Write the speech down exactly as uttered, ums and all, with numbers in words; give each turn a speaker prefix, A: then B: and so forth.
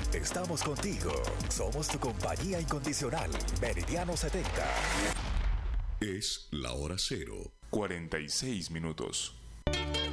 A: Estamos contigo. Somos tu compañía incondicional. Meridiano setenta.
B: Es la hora cero.
C: cuarenta y seis minutos.